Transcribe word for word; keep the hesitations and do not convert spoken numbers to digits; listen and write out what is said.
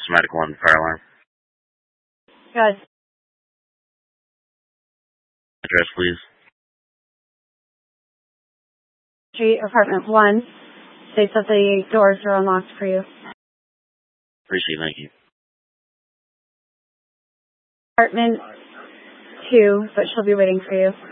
Medical one, fire alarm. Good. Address, please. Street, apartment one. States that the doors are unlocked for you. Appreciate it, thank you. Apartment two, but she'll be waiting for you.